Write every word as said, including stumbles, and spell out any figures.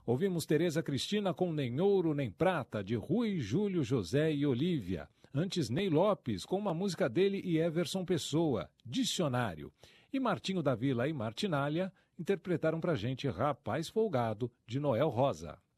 Ouvimos Tereza Cristina com Nem Ouro Nem Prata, de Rui, Júlio, José e Olívia. Antes, Ney Lopes, com uma música dele e Everson Pessoa, Dicionário. E Martinho da Vila e Martinália interpretaram pra gente Rapaz Folgado, de Noel Rosa.